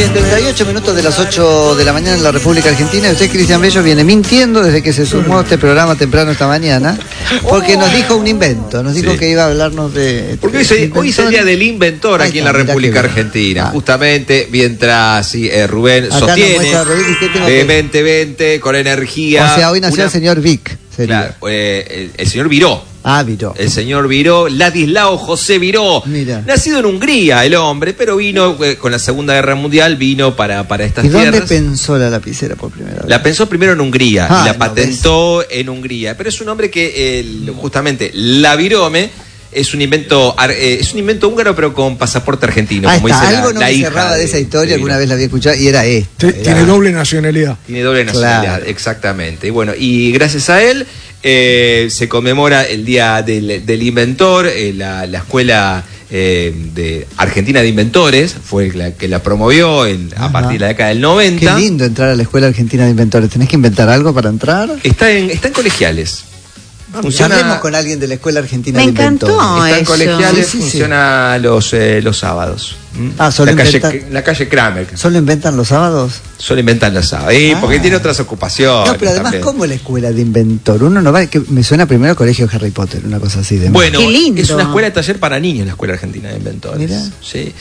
38 minutos de las 8 de la mañana en la República Argentina. Y usted, Cristian Bello, viene mintiendo desde que se sumó a este programa temprano esta mañana, porque nos dijo un invento, nos dijo que iba a hablarnos de... Porque hoy es el día del inventor aquí en la República Argentina. Justamente, mientras Rubén acá sostiene de 2020 con energía. O sea, hoy nació el señor Vic. Claro, el señor Viró. Viró. El señor Viró, Ladislao José Viró. Mira. Nacido en Hungría, el hombre, pero vino con la Segunda Guerra Mundial, vino para estas tierras. ¿Y dónde pensó la lapicera por primera vez? La pensó primero en Hungría y la patentó en Hungría. Pero es un hombre que, justamente, la virome es un invento húngaro, pero con pasaporte argentino. Como dice algo no me cerraba de esa historia, alguna vez la había escuchado, y era esto. Tiene doble nacionalidad. Tiene doble nacionalidad, claro. Exactamente. Y bueno, y gracias a él se conmemora el Día del Inventor. La Escuela de Argentina de Inventores fue la que la promovió a partir de la década del 90. Qué lindo entrar a la Escuela Argentina de Inventores. ¿Tenés que inventar algo para entrar? Está en colegiales. Hablemos con alguien de la Escuela Argentina de Inventores. Me encantó. Está en colegiales, funciona los sábados. Solo la calle Kramer. ¿Solo inventan los sábados? Solo inventan los sábados. Porque tiene otras ocupaciones. No, pero además, también. ¿cómo la escuela de inventor? Uno no va, que me suena primero Colegio de Harry Potter, una cosa así de... Bueno, qué lindo. Es una escuela de taller para niños, la Escuela Argentina de Inventores. Mira. Sí.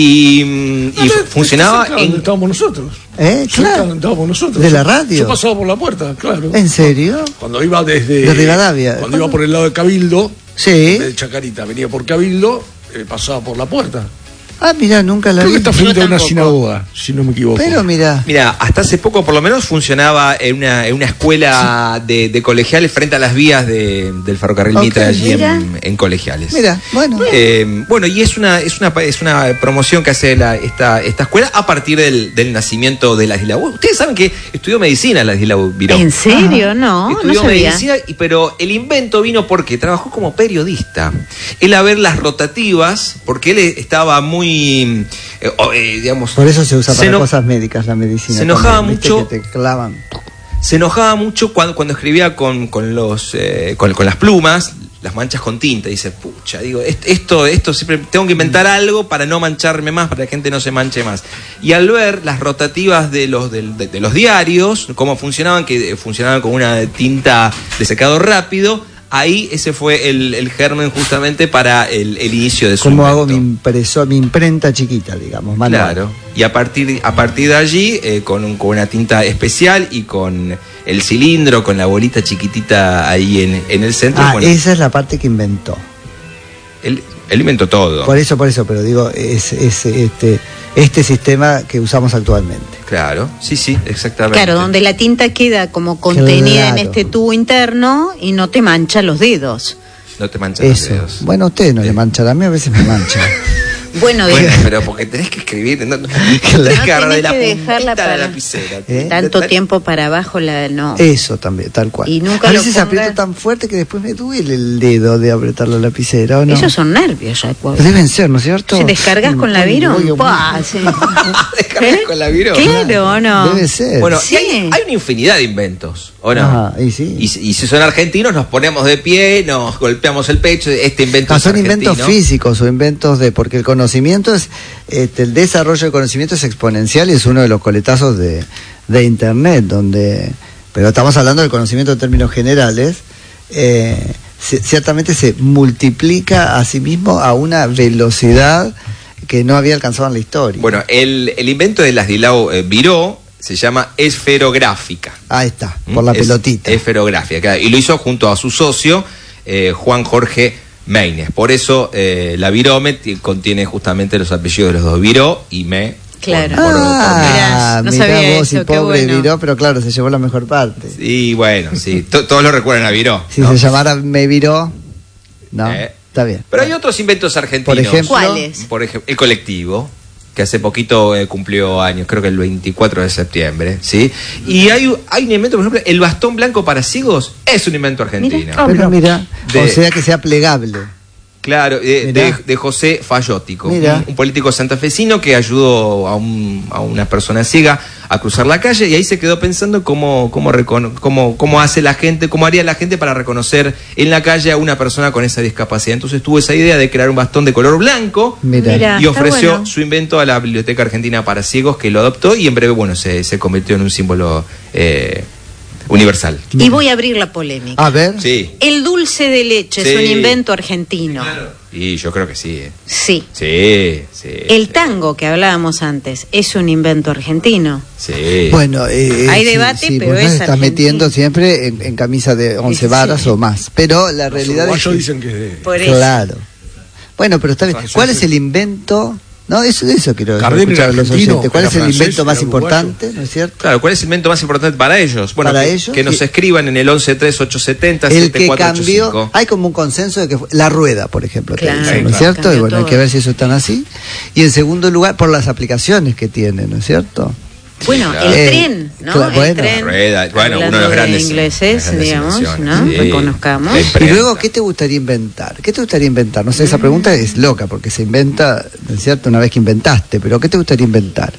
Y funcionaba donde estábamos nosotros. Claro. Donde estábamos nosotros. ¿De la radio? Yo pasaba por la puerta, claro. ¿En serio? Cuando iba de Rivadavia. Cuando iba por el lado de Cabildo, sí. de Chacarita, venía por Cabildo, pasaba por la puerta. Mira, nunca la vi. Creo que está frente a una sinagoga, si no me equivoco. Pero mira, hasta hace poco por lo menos funcionaba en una escuela de colegiales frente a las vías del ferrocarril Mitre, allí en colegiales. Mira, bueno. Y es una promoción que hace esta escuela a partir del nacimiento de Ladislao. Ustedes saben que estudió medicina Ladislao Viró. ¿En serio? No, estudió no sabía. medicina, pero el invento vino porque trabajó como periodista. Él a ver las rotativas, porque él estaba muy digamos, por eso se usa para cosas médicas la medicina. Se enojaba también, mucho. Que te clavan. Se enojaba mucho cuando escribía con las plumas, las manchas con tinta. Dice, pucha, digo, esto siempre tengo que inventar algo para no mancharme más, para que la gente no se manche más. Y al ver las rotativas de los diarios, cómo funcionaban, que funcionaban con una tinta de secado rápido, ahí ese fue el germen justamente para el inicio de su ¿Cómo invento. hago mi imprenta chiquita, digamos, manual? Claro, y a partir de allí, con una tinta especial y con el cilindro, con la bolita chiquitita ahí en el centro. Esa es la parte que inventó. Él inventó todo. Por eso, pero digo, es este sistema que usamos actualmente. Claro, sí, exactamente. Claro, donde la tinta queda como contenida en este tubo interno y no te mancha los dedos. No te manchan los dedos. Bueno, a ustedes no le manchan, a mí a veces me manchan. Bueno, pero porque tenés que escribir, no tenés que agarrar de la puntita de la lapicera. Tanto tiempo para abajo, no. Eso también, tal cual. Y nunca a veces aprieto tan fuerte que después me duele el dedo de apretar la lapicera, ¿o no? Esos son nervios, deben ser, ¿no es cierto? Si descargas con la Viró, ¿Descargas con la Viró? Claro, ¿o no? Debe ser. Bueno, sí. hay una infinidad de inventos, ¿o no? Y sí. Y si son argentinos, nos ponemos de pie, nos golpeamos el pecho, este invento es son argentino. Inventos físicos o inventos porque el conocimiento es, el desarrollo del conocimiento es exponencial y es uno de los coletazos de Internet, pero estamos hablando del conocimiento en términos generales, ciertamente se multiplica a sí mismo a una velocidad que no había alcanzado en la historia. Bueno, el invento de Ladislao Viró se llama esferográfica. Ahí está, por la pelotita. Esferográfica, claro, y lo hizo junto a su socio, Juan Jorge Meines. Por eso la virome contiene justamente los apellidos de los dos, Viró y Me. Claro. Mirá, no sabía vos eso, y pobre bueno. Viró, pero claro, se llevó la mejor parte. Sí, bueno, sí, todos lo recuerdan a Viró. Si se llamara Me Viró, no, está bien. Pero hay otros inventos argentinos. Por ejemplo, ¿cuáles? Por ejemplo, el colectivo, que hace poquito cumplió años, creo que el 24 de septiembre, ¿sí? Y hay un invento, por ejemplo, el bastón blanco para ciegos es un invento argentino. Pero mira, o sea que sea plegable. Claro, de José Fayótico, un político santafesino que ayudó a una persona ciega a cruzar la calle, y ahí se quedó pensando cómo hace la gente, cómo haría la gente para reconocer en la calle a una persona con esa discapacidad. Entonces tuvo esa idea de crear un bastón de color blanco y ofreció su invento a la Biblioteca Argentina para Ciegos, que lo adoptó, y en breve, bueno, se convirtió en un símbolo universal. Y voy a abrir la polémica. A ver. Sí. El dulce de leche es un invento argentino. Claro. Y yo creo que sí. Sí. Sí. El tango que hablábamos antes es un invento argentino. Sí. Bueno, hay debate, pero es estás metiendo siempre en camisa de 11 varas o más. Pero la realidad es que dicen que es de... Por eso. Claro. Bueno, pero está bien. ¿Cuál es el invento? No, eso quiero escuchar a los oyentes. ¿Cuál es el invento más importante? ¿No es cierto? Claro, ¿cuál es el invento más importante para ellos? Bueno, para ellos, que nos escriban en el 113870 el que cambió. Hay como un consenso de que la rueda, por ejemplo, claro, ¿no es cierto? Y bueno, todo. hay que ver si eso es tan así. Y en segundo lugar, por las aplicaciones que tiene, ¿no es cierto? Bueno, claro. el tren, ¿no? Claro, el tren, rueda, bueno, uno de los grandes ingleses, digamos, ¿no? Sí. Reconozcamos. Y luego, ¿qué te gustaría inventar? ¿Qué te gustaría inventar? No sé, esa pregunta es loca, porque se inventa, ¿no es cierto?, una vez que inventaste, pero ¿qué te gustaría inventar?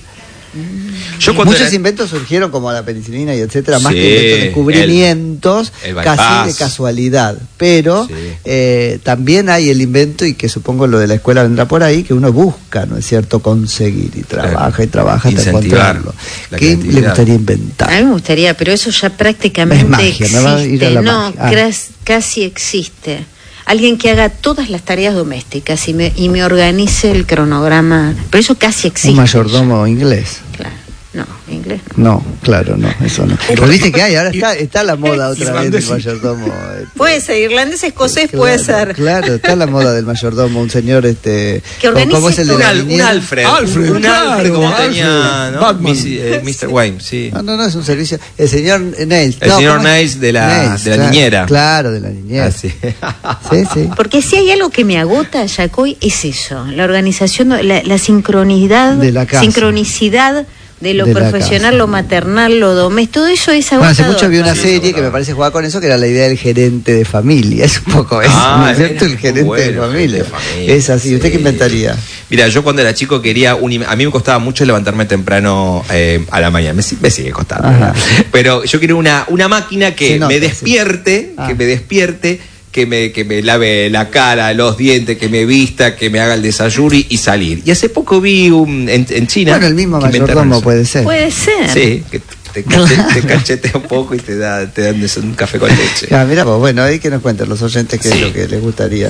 Muchos inventos surgieron, como la penicilina y etcétera, más que inventos, descubrimientos el casi de casualidad, pero también hay el invento, y que supongo lo de la escuela vendrá por ahí, que uno busca, ¿no es cierto?, conseguir, y trabaja hasta encontrarlo. ¿Qué le gustaría inventar? A mí me gustaría, pero eso ya prácticamente es magia, existe. me va a ir a la magia. Casi existe. Alguien que haga todas las tareas domésticas y me organice el cronograma. Pero eso casi existe. Un mayordomo inglés. Claro. No, inglés no. No, claro, no, eso no. Pero viste que hay, ahora está la moda otra vez del mayordomo. Puede ser, irlandés, escocés, claro, puede ser. Claro, está la moda del mayordomo, un señor que organice ¿cómo es el de la un Alfred, claro, como Alfred, tenía, ¿no? Mr. Wayne, sí. No, es un servicio. El señor Nails. El señor Nails de la niñera. Claro, de la niñera. Sí. Sí. Porque si hay algo que me agota, Yacoy, es eso, la organización, la sincronicidad de la casa. Sincronicidad de lo profesional, lo maternal, lo doméstico, todo eso es agotador. Bueno, hace mucho vi una serie que me parece jugaba con eso, que era la idea del gerente de familia. Es un poco eso, ¿no es cierto? El gerente de familia. Es así. Sí. ¿Usted qué inventaría? Mira, yo cuando era chico quería a mí me costaba mucho levantarme temprano a la mañana. Me sigue costando. Pero yo quería una máquina que me despierte, que me lave la cara, los dientes, que me vista, que me haga el desayuno y salir. Y hace poco vi en China... Bueno, el mismo mayordomo puede ser. Puede ser. Sí, que te cachetea un poco y te dan un café con leche. Mira vos, bueno, ahí que nos cuenten los oyentes qué es lo que les gustaría.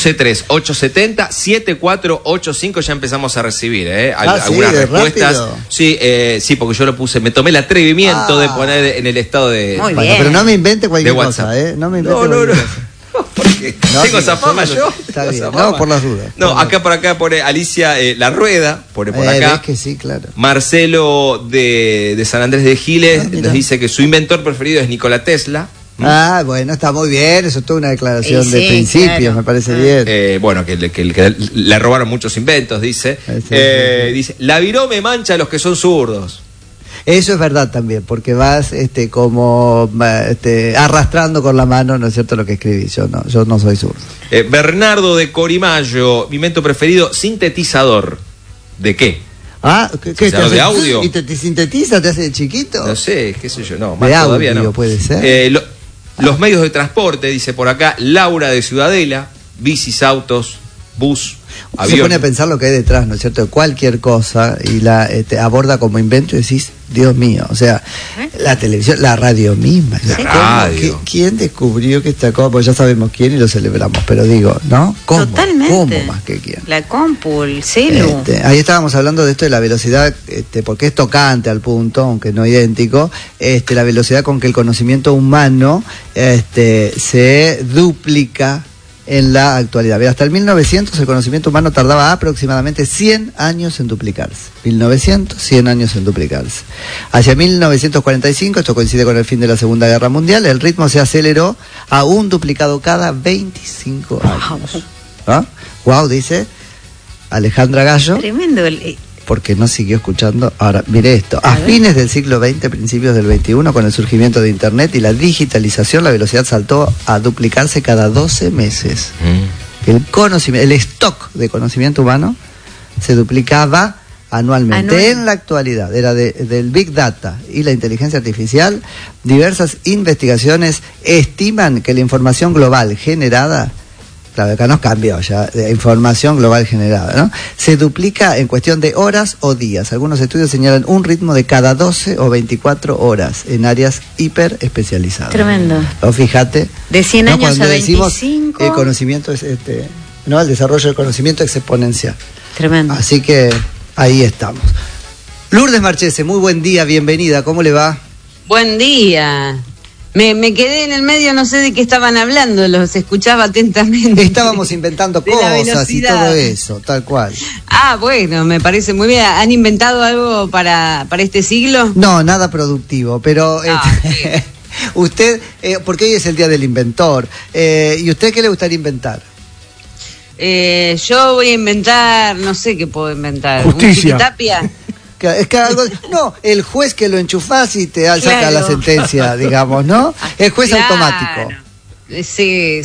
113870-7485, ya empezamos a recibir algunas respuestas. Rápido. Sí, porque yo lo puse, me tomé el atrevimiento de poner en el estado de... Muy bueno, bien. pero no me invente cualquier WhatsApp. cosa, No me invente cualquier cosa. Porque tengo esa fama yo. Está bien, no, por las dudas. No, acá por acá pone Alicia La Rueda, pone por acá. Ves que sí, claro. Marcelo de San Andrés de Giles nos dice que su inventor preferido es Nikola Tesla. Bueno, está muy bien, eso es toda una declaración de principios, claro. Me parece bien. Bueno, que le robaron muchos inventos, dice. Dice, la virome mancha a los que son zurdos. Eso es verdad también, porque vas como arrastrando con la mano, ¿no es cierto?, lo que escribí. Yo no soy zurdo. Bernardo de Corimayo, mi invento preferido, sintetizador. ¿De qué? ¿Qué de audio? ¿Y te sintetiza? ¿Te hace de chiquito? No sé, qué sé yo, no, más de todavía audio, no. Puede ser. Los medios de transporte, dice por acá, Laura de Ciudadela, bicis, autos, bus, avión. Se pone a pensar lo que hay detrás, ¿no es cierto?, de cualquier cosa, y la aborda como invento y decís, Dios mío, o sea, la televisión, la radio misma. ¿Quién descubrió que esta cosa? Pues ya sabemos quién y lo celebramos, pero digo, ¿no? ¿Cómo? Totalmente. ¿Cómo más que quién? La compu, el celu. Ahí estábamos hablando de esto de la velocidad, porque es tocante al punto, aunque no idéntico, la velocidad con que el conocimiento humano se duplica en la actualidad. Hasta el 1900 el conocimiento humano tardaba aproximadamente 100 años en duplicarse. 1900, 100 años en duplicarse. Hacia 1945, esto coincide con el fin de la Segunda Guerra Mundial, el ritmo se aceleró a un duplicado cada 25 años. Wow, dice Alejandra Gallo. Tremendo. Porque no siguió escuchando. Ahora, mire esto. A fines del siglo XX, principios del XXI, con el surgimiento de Internet y la digitalización, la velocidad saltó a duplicarse cada 12 meses. que el conocimiento, el stock de conocimiento humano se duplicaba anualmente. En la actualidad, era del Big Data y la inteligencia artificial, diversas investigaciones estiman que la información global generada, claro, acá nos cambió ya, de información global generada, ¿no?, se duplica en cuestión de horas o días. Algunos estudios señalan un ritmo de cada 12 o 24 horas en áreas hiper especializadas. Tremendo. O fíjate. De 100 años cuando a decimos 25. el conocimiento es no, el desarrollo del conocimiento es exponencial. Tremendo. Así que ahí estamos. Lourdes Marchese, muy buen día, bienvenida, ¿cómo le va? Buen día. Me quedé en el medio, no sé de qué estaban hablando, los escuchaba atentamente. Estábamos inventando cosas y todo eso, tal cual. Ah, bueno, me parece muy bien. ¿Han inventado algo para este siglo? No, nada productivo, pero usted, porque hoy es el Día del Inventor, ¿y usted qué le gustaría inventar? Yo voy a inventar, no sé qué puedo inventar. Justicia. ¿Un Chiquitapia? Es que algo, no, el juez que lo enchufás y te saca la sentencia, digamos, ¿no? El juez automático. Sí.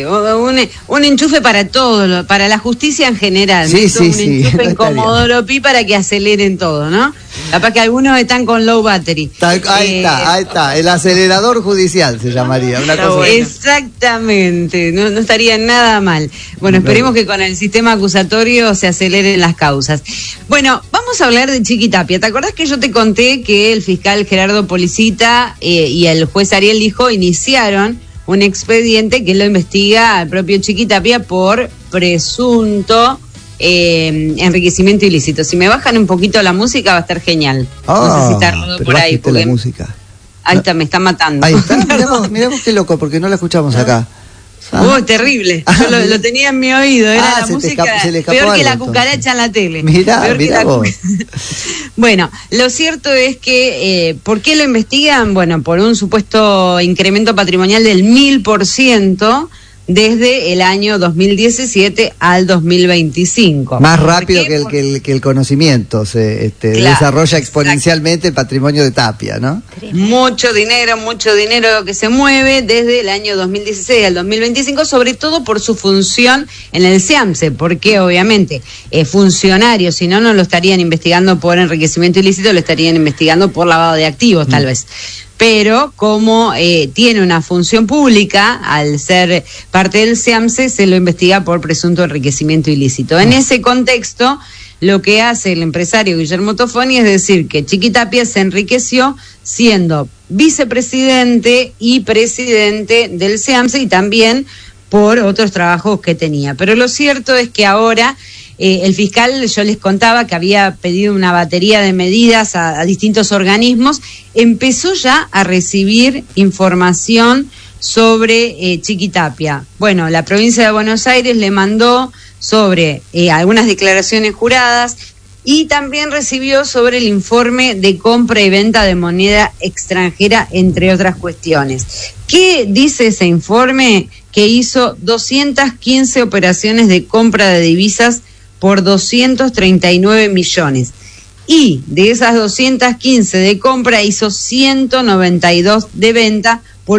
Un enchufe para todo, para la justicia en general. Sí, un enchufe en Comodoro Pi para que aceleren todo, ¿no? Capaz que algunos están con low battery. Ahí está. El acelerador judicial se llamaría. Una cosa bueno. Exactamente, no estaría nada mal. Bueno, esperemos que con el sistema acusatorio se aceleren las causas. Bueno, vamos a hablar de Chiquitapia. ¿Te acordás que yo te conté que el fiscal Gerardo Policita y el juez Ariel Lijo iniciaron un expediente que lo investiga al propio Chiquitapia por presunto enriquecimiento ilícito? Si me bajan un poquito la música va a estar genial. No sé si está rodado por ahí. Porque la música. Ahí está, me está matando. Ahí está, miramos qué loco, porque no la escuchamos acá. Terrible. Yo lo tenía en mi oído, era la música peor que la cucaracha en la tele. Mirá vos. Bueno, lo cierto es que, ¿por qué lo investigan? Bueno, por un supuesto incremento patrimonial del 1000% desde el año 2017 al 2025. Más rápido que el conocimiento, se desarrolla exponencialmente el patrimonio de Tapia, ¿no? Mucho dinero que se mueve desde el año 2016 al 2025, sobre todo por su función en el SEAMSE, porque obviamente funcionarios, si no lo estarían investigando por enriquecimiento ilícito, lo estarían investigando por lavado de activos, tal vez. Pero como tiene una función pública, al ser parte del SEAMSE, se lo investiga por presunto enriquecimiento ilícito. En ese contexto, lo que hace el empresario Guillermo Tofoni es decir que Chiquitapia se enriqueció siendo vicepresidente y presidente del SEAMSE y también por otros trabajos que tenía. Pero lo cierto es que ahora el fiscal, yo les contaba que había pedido una batería de medidas a distintos organismos, empezó ya a recibir información sobre Chiquitapia. Bueno, la provincia de Buenos Aires le mandó sobre algunas declaraciones juradas y también recibió sobre el informe de compra y venta de moneda extranjera, entre otras cuestiones. ¿Qué dice ese informe? Que hizo 215 operaciones de compra de divisas por 239 millones. Y de esas 215 de compra hizo 192 de venta por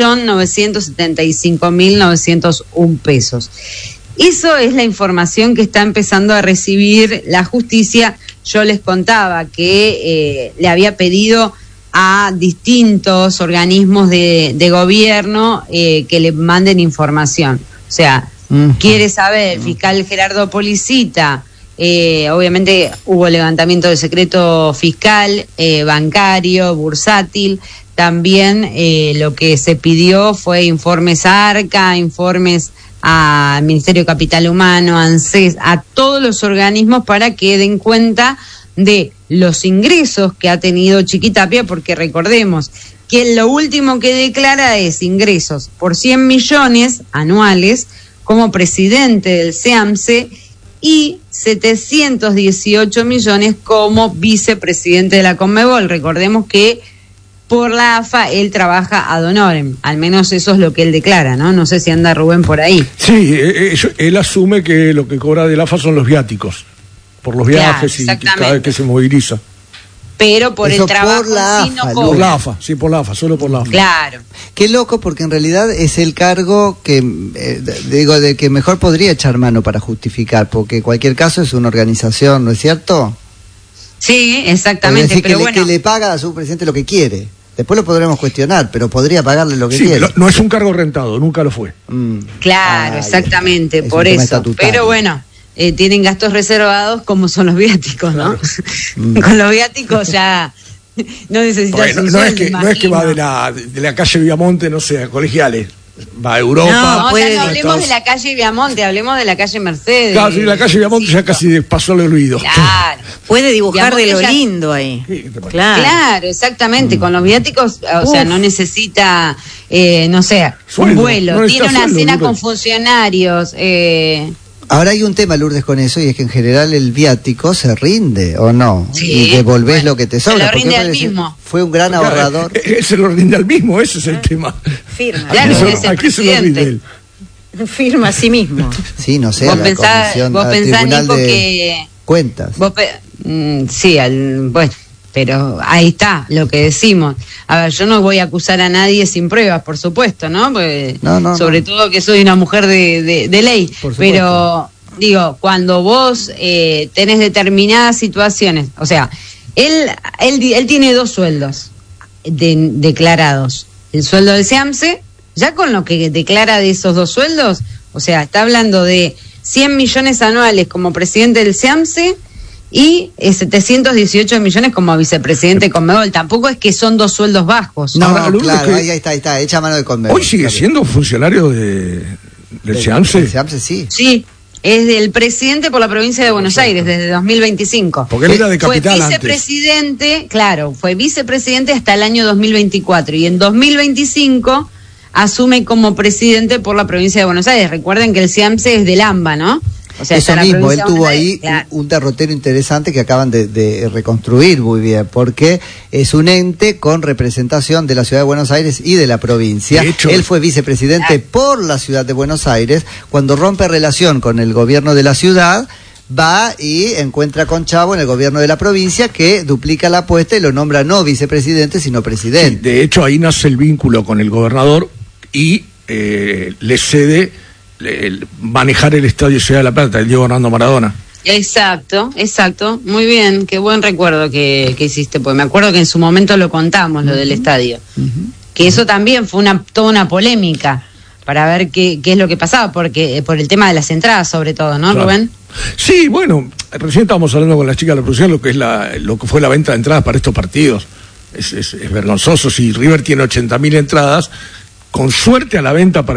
1.975.901 pesos. Eso es la información que está empezando a recibir la justicia. Yo les contaba que le había pedido a distintos organismos de gobierno que le manden información. O sea, quiere saber el fiscal Gerardo Policita, obviamente hubo levantamiento de secreto fiscal, bancario, bursátil. También lo que se pidió fue informes a ARCA, informes al Ministerio de Capital Humano, ANSES, a todos los organismos para que den cuenta de los ingresos que ha tenido Chiquitapia, porque recordemos que lo último que declara es ingresos por 100 millones anuales como presidente del SEAMSE y 718 millones como vicepresidente de la Conmebol. Recordemos que por la AFA él trabaja ad honorem, al menos eso es lo que él declara, ¿no? No sé si anda Rubén por ahí. Sí, él asume que lo que cobra del AFA son los viáticos, por los viajes y cada vez que se moviliza. pero por Eso el trabajo por la sí no AFA, Por cobra. la AFA, sí, por la AFA, solo por la AFA. Claro. Qué loco, porque en realidad es el cargo que, digo, de que mejor podría echar mano para justificar, porque en cualquier caso es una organización, ¿no es cierto? Sí, exactamente, Decir pero que, bueno. que le paga a su presidente lo que quiere. Después lo podremos cuestionar, pero podría pagarle lo que Sí, quiere. no es un cargo rentado, nunca lo fue. Claro, Ahí exactamente, está. Es por un tema eso. estatutario. Pero bueno, tienen gastos reservados como son los viáticos, ¿no? Claro. Con los viáticos ya no necesitas Porque un no sueldo, es que va imagino. de la calle Viamonte, no sé, a colegiales. Va a Europa. No, puede- ya no hablemos de la calle Viamonte, hablemos de la calle Mercedes. Claro, sí, la calle Viamonte ya casi pasó el olvido. Claro. Puede dibujar de lo Viamonte ya- lindo ahí. Sí, ¿qué te parece? Claro. Exactamente, con los viáticos, o sea, no necesita, no sé, Sueldo, un vuelo, no tiene necesita una sueldo, cena Lourdes. con funcionarios, Ahora hay un tema, Lourdes, con eso, y es que en general el viático se rinde, ¿o no? Sí, Y devolvés bueno, lo que te se sobra. lo rinde porque al puede decir, mismo. fue un gran ahorrador. Se lo rinde al mismo, ese es el tema. Firma. Claro, Aquí es el aquí se lo rinde presidente. él. Firma a sí mismo. Sí, no sé, vos a la pensás, comisión, vos al pensás, Tribunal Nico, de que... Cuentas. Sí, bueno, pero ahí está lo que decimos. A ver, yo no voy a acusar a nadie sin pruebas, por supuesto, ¿no? Porque No, sobre todo que soy una mujer de ley. Por supuesto. Pero, digo, cuando vos tenés determinadas situaciones, o sea, él tiene 2 sueldos declarados. El sueldo del SEAMSE, ya con lo que declara de esos 2 sueldos, o sea, está hablando de 100 millones anuales como presidente del SEAMSE y 718 millones como vicepresidente de Conmebol. Tampoco es que son 2 sueldos bajos. No, Ahora, Lourdes, claro, que- ahí está, echa mano de Conmebol. Hoy sigue Está bien. siendo funcionario del SEAMSE. El SEAMSE, sí. Sí, es del presidente por la provincia de Buenos Aires desde 2025. Porque él era de capital Fue antes. vicepresidente, claro, fue vicepresidente hasta el año 2024 y en 2025 asume como presidente por la provincia de Buenos Aires. Recuerden que el SEAMSE es del AMBA, ¿no? O sea, Eso está la mismo, provincia él de tuvo Buenos Aires, ahí claro. un derrotero interesante que acaban de reconstruir muy bien, porque es un ente con representación de la ciudad de Buenos Aires y de la provincia. De hecho, él fue vicepresidente por la ciudad de Buenos Aires. Cuando rompe relación con el gobierno de la ciudad, va y encuentra con Chavo en el gobierno de la provincia, que duplica la apuesta y lo nombra no vicepresidente, sino presidente. De hecho, ahí nace el vínculo con el gobernador y le cede manejar el Estadio Ciudad de la Plata, el Diego Armando Maradona. Exacto. Muy bien, qué buen recuerdo que hiciste, pues me acuerdo que en su momento lo contamos, lo del estadio. Que eso también fue toda una polémica para ver qué es lo que pasaba, porque por el tema de las entradas sobre todo, ¿no, Claro. Rubén? Sí, bueno, recién estábamos hablando con las chicas de la producción lo que fue la venta de entradas para estos partidos. Es vergonzoso. Si River tiene 80.000 entradas, con suerte a la venta para